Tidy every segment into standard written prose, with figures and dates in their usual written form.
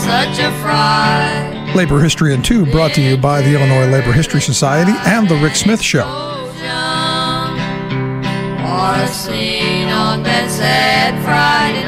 such a fright. Labor History in 2 brought to you by the Illinois Labor History Society and The Rick Smith Show. Or seen on that sad Friday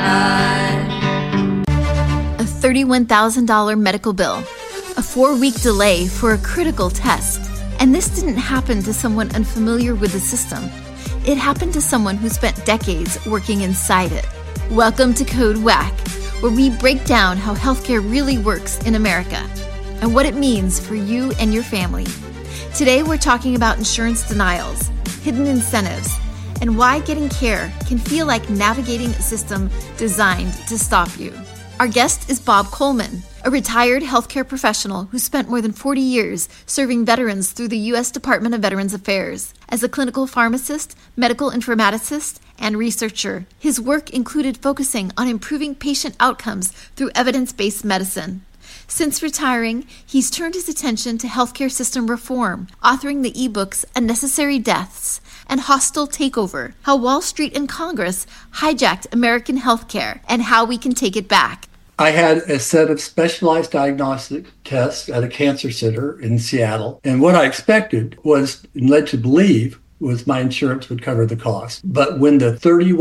night. A $31,000 medical bill, a 4-week delay for a critical test. And this didn't happen to someone unfamiliar with the system. It happened to someone who spent decades working inside it. Welcome to Code Whack, where we break down how healthcare really works in America and what it means for you and your family. Today, we're talking about insurance denials, hidden incentives, and why getting care can feel like navigating a system designed to stop you. Our guest is Bob Coleman, a retired healthcare professional who spent more than 40 years serving veterans through the U.S. Department of Veterans Affairs. As a clinical pharmacist, medical informaticist, and researcher, his work included focusing on improving patient outcomes through evidence-based medicine. Since retiring, he's turned his attention to healthcare system reform, authoring the ebooks Unnecessary Deaths and Hostile Takeover, How Wall Street and Congress Hijacked American Healthcare and How We Can Take It Back. I had a set of specialized diagnostic tests at a cancer center in Seattle. And what I expected was, and led to believe, was my insurance would cover the cost. But when the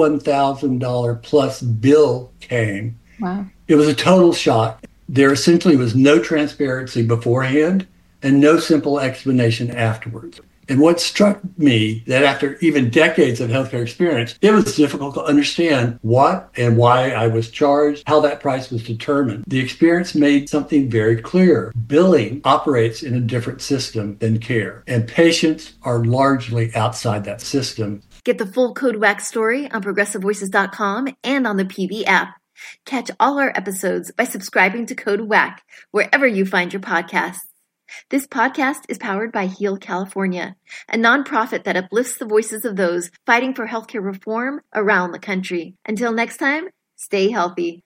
$31,000 plus bill came, Wow. It was a total shock. There essentially was no transparency beforehand and no simple explanation afterwards. And what struck me that after even decades of healthcare experience, it was difficult to understand what and why I was charged, how that price was determined. The experience made something very clear. Billing operates in a different system than care, and patients are largely outside that system. Get the full Code Whack story on ProgressiveVoices.com and on the PV app. Catch all our episodes by subscribing to Code Whack wherever you find your podcasts. This podcast is powered by Heal California, a nonprofit that uplifts the voices of those fighting for healthcare reform around the country. Until next time, stay healthy.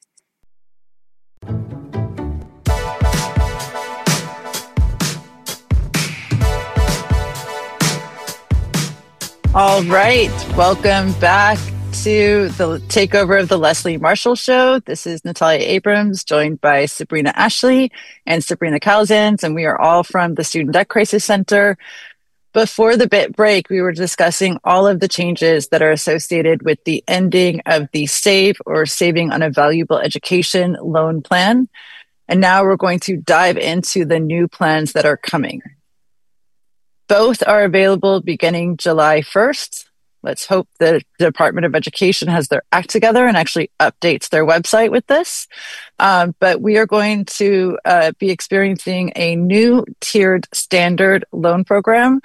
All right, welcome back to the takeover of the Leslie Marshall Show. This is Natalia Abrams, joined by Sabrina Ashley and Sabrina Calzans, and we are all from the Student Debt Crisis Center. Before the bit break, we were discussing all of the changes that are associated with the ending of the SAVE, or Saving on a Valuable Education loan plan. And now we're going to dive into the new plans that are coming. Both are available beginning July 1st. Let's hope the Department of Education has their act together and actually updates their website with this. But we are going to be experiencing a new tiered standard loan program.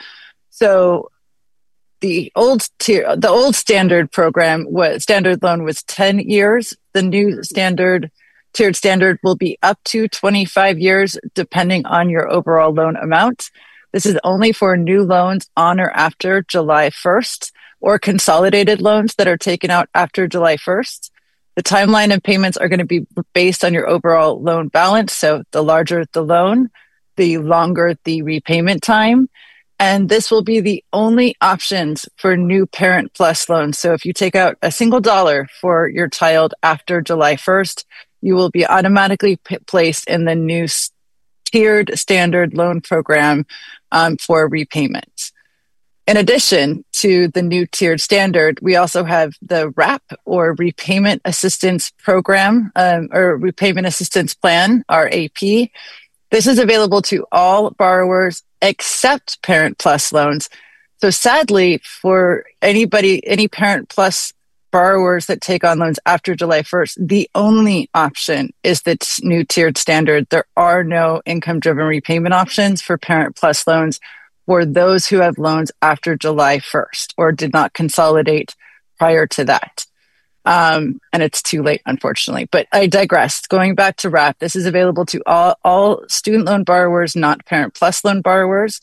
So the old standard program standard loan was 10 years. The new tiered standard will be up to 25 years, depending on your overall loan amount. This is only for new loans on or after July 1st. Or consolidated loans that are taken out after July 1st. The timeline of payments are going to be based on your overall loan balance. So the larger the loan, the longer the repayment time. And this will be the only options for new Parent Plus loans. So if you take out a single dollar for your child after July 1st, you will be automatically placed in the new tiered standard loan program for repayment. In addition to the new tiered standard, we also have the RAP, or Repayment Assistance Program, or Repayment Assistance Plan, RAP. This is available to all borrowers except Parent Plus loans. So sadly, for any Parent Plus borrowers that take on loans after July 1st, the only option is the new tiered standard. There are no income-driven repayment options for Parent Plus loans for those who have loans after July 1st or did not consolidate prior to that. And it's too late, unfortunately. But I digress. Going back to RAP, this is available to all student loan borrowers, not Parent Plus loan borrowers.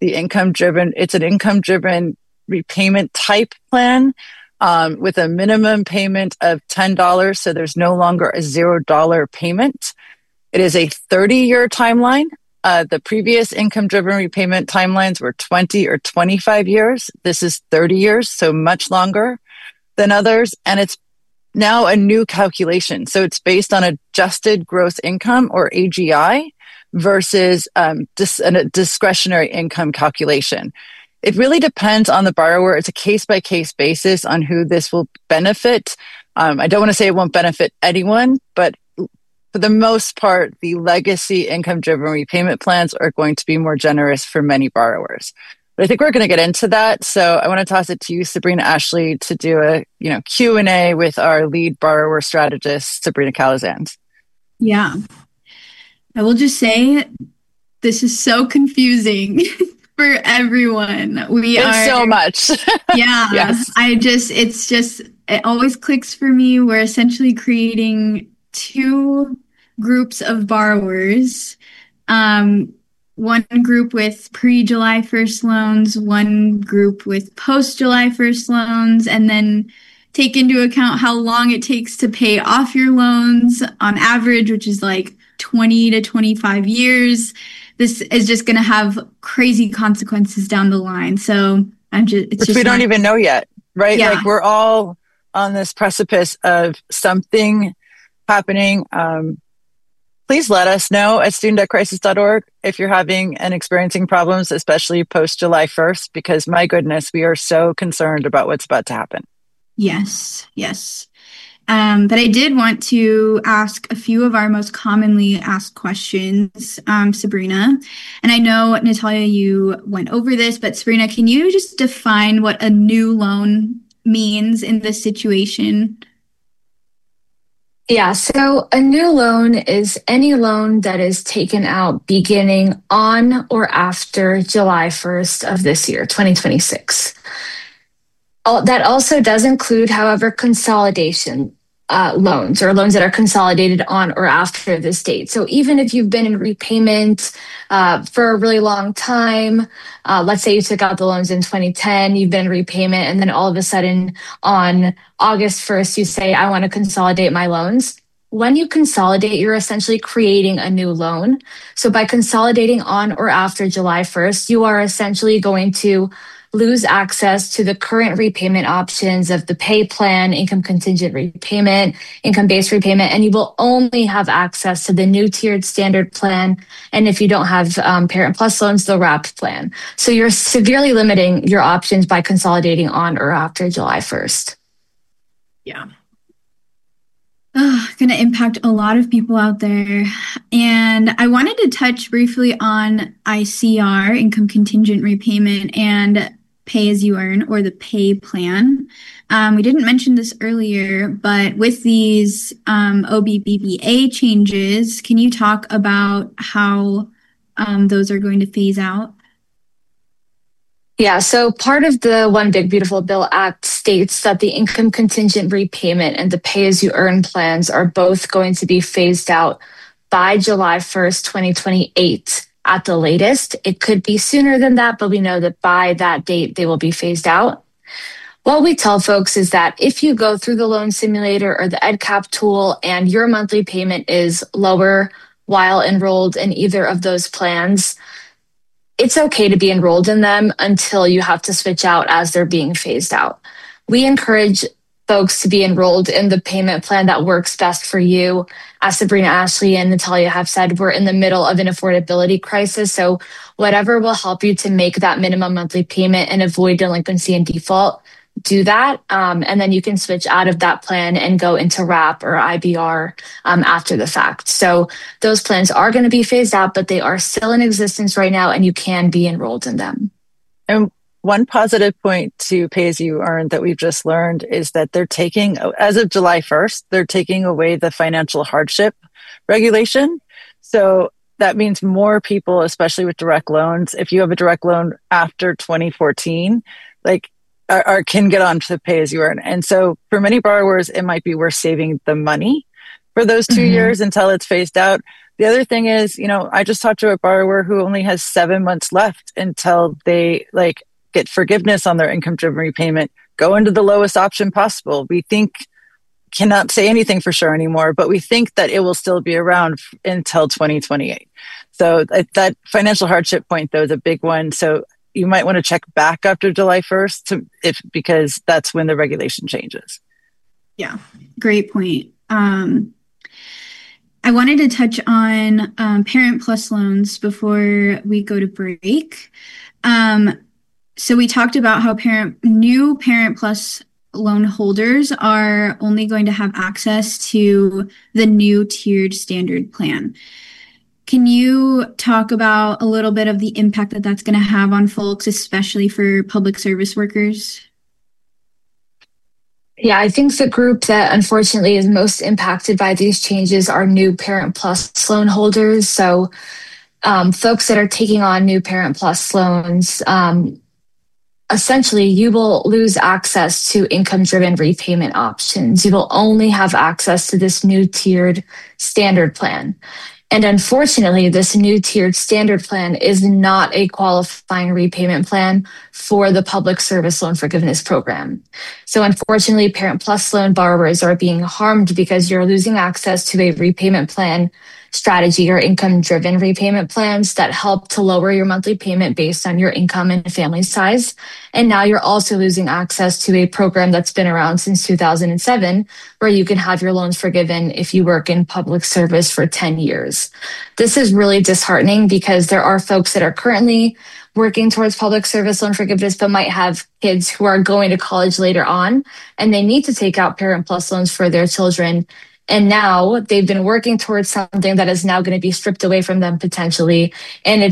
It's an income-driven repayment type plan with a minimum payment of $10. So there's no longer a $0 payment. It is a 30-year timeline. The previous income-driven repayment timelines were 20 or 25 years. This is 30 years, so much longer than others. And it's now a new calculation. So it's based on adjusted gross income, or AGI, versus a discretionary income calculation. It really depends on the borrower. It's a case-by-case basis on who this will benefit. I don't want to say it won't benefit anyone, but for the most part, the legacy income-driven repayment plans are going to be more generous for many borrowers. But I think we're going to get into that. So I want to toss it to you, Sabrina Ashley, to do a Q&A with our lead borrower strategist, Sabrina Calazans. Yeah. I will just say this is so confusing for everyone. It's so much. Yeah. Yes. It always clicks for me. We're essentially creating two groups of borrowers. One group with pre-July 1st loans, one group with post-July 1st loans, and then take into account how long it takes to pay off your loans on average, which is like 20 to 25 years. This is just going to have crazy consequences down the line. So we don't even know yet, right? Yeah. Like we're all on this precipice of something happening. Please let us know at student.crisis.org if you're having and experiencing problems, especially post July 1st, because my goodness, we are so concerned about what's about to happen. Yes. But I did want to ask a few of our most commonly asked questions, Sabrina. And I know, Natalia, you went over this, but Sabrina, can you just define what a new loan means in this situation? Yeah, so a new loan is any loan that is taken out beginning on or after July 1st of this year, 2026. That also does include, however, consolidation loans, or loans that are consolidated on or after this date. So even if you've been in repayment for a really long time, let's say you took out the loans in 2010, you've been in repayment, and then all of a sudden on August 1st, you say, I want to consolidate my loans. When you consolidate, you're essentially creating a new loan. So by consolidating on or after July 1st, you are essentially going to lose access to the current repayment options of the pay plan, income contingent repayment, income-based repayment, and you will only have access to the new tiered standard plan. And if you don't have Parent Plus loans, the WRAP plan. So you're severely limiting your options by consolidating on or after July 1st. Yeah. Going to impact a lot of people out there. And I wanted to touch briefly on ICR, income contingent repayment, and pay as you earn, or the pay plan. We didn't mention this earlier, but with these OBBBA changes, can you talk about how those are going to phase out? Yeah, so part of the One Big Beautiful Bill Act states that the income contingent repayment and the pay-as-you-earn plans are both going to be phased out by July 1st, 2028 at the latest. It could be sooner than that, but we know that by that date, they will be phased out. What we tell folks is that if you go through the loan simulator or the EdCap tool and your monthly payment is lower while enrolled in either of those plans, it's okay to be enrolled in them until you have to switch out as they're being phased out. We encourage folks to be enrolled in the payment plan that works best for you. As Sabrina Ashley and Natalia have said, we're in the middle of an affordability crisis. So whatever will help you to make that minimum monthly payment and avoid delinquency and default, do that. And then you can switch out of that plan and go into WRAP or IBR after the fact. So those plans are going to be phased out, but they are still in existence right now, and you can be enrolled in them. And one positive point to pay as you earn that we've just learned is that they're taking, as of July 1st, they're taking away the financial hardship regulation. So that means more people, especially with direct loans, if you have a direct loan after 2014, can get on to pay as you earn. And so for many borrowers, it might be worth saving the money for those 2 years until it's phased out. The other thing is, I just talked to a borrower who only has 7 months left until they get forgiveness on their income-driven repayment, go into the lowest option possible. We cannot say anything for sure anymore, but we think that it will still be around until 2028. So that financial hardship point, though, is a big one. So you might want to check back after July 1st because that's when the regulation changes. Yeah, great point. I wanted to touch on Parent Plus loans before we go to break. So we talked about how new Parent Plus loan holders are only going to have access to the new tiered standard plan. Can you talk about a little bit of the impact that that's going to have on folks, especially for public service workers? Yeah, I think the group that unfortunately is most impacted by these changes are new Parent Plus loan holders. So folks that are taking on new Parent Plus loans, essentially you will lose access to income-driven repayment options. You will only have access to this new tiered standard plan. And unfortunately, this new tiered standard plan is not a qualifying repayment plan for the Public Service Loan Forgiveness Program. So unfortunately, Parent Plus loan borrowers are being harmed because you're losing access to a repayment plan strategy or income-driven repayment plans that help to lower your monthly payment based on your income and family size. And now you're also losing access to a program that's been around since 2007, where you can have your loans forgiven if you work in public service for 10 years. This is really disheartening because there are folks that are currently working towards public service loan forgiveness, but might have kids who are going to college later on, and they need to take out Parent Plus loans for their children. And now they've been working towards something that is now going to be stripped away from them potentially. And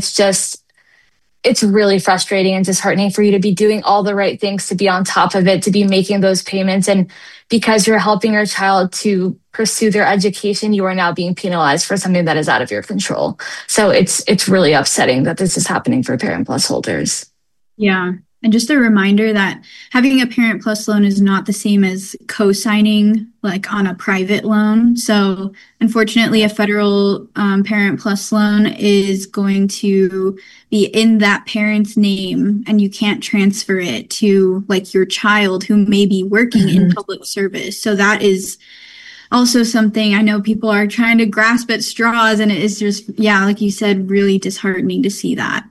it's really frustrating and disheartening for you to be doing all the right things, to be on top of it, to be making those payments. And because you're helping your child to pursue their education, you are now being penalized for something that is out of your control. So it's really upsetting that this is happening for Parent Plus holders. Yeah. And just a reminder that having a Parent Plus loan is not the same as co-signing like on a private loan. So unfortunately, a federal Parent Plus loan is going to be in that parent's name, and you can't transfer it to like your child who may be working in public service. So that is also something I know people are trying to grasp at straws, and it is just, yeah, like you said, really disheartening to see that.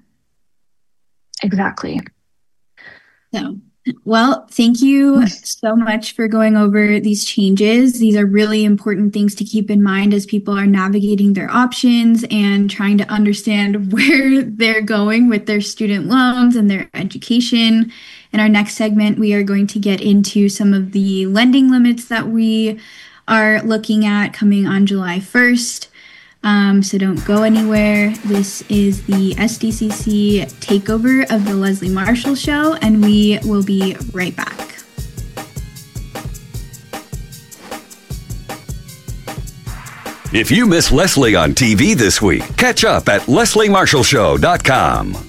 Exactly. So, well, thank you so much for going over these changes. These are really important things to keep in mind as people are navigating their options and trying to understand where they're going with their student loans and their education. In our next segment, we are going to get into some of the lending limits that we are looking at coming on July 1st. So don't go anywhere. This is the SDCC takeover of the Leslie Marshall Show, and we will be right back. If you miss Leslie on TV this week, catch up at lesliemarshallshow.com.